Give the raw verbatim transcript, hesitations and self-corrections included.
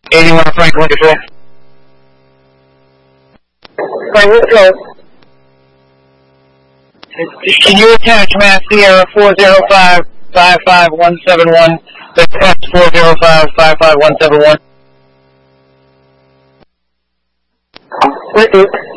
eighty-one Franklin Control. Franklin Control. Can you attach Mass Sierra four zero five, five five one seven one? That's S four zero five, five five one seven one. Repeat.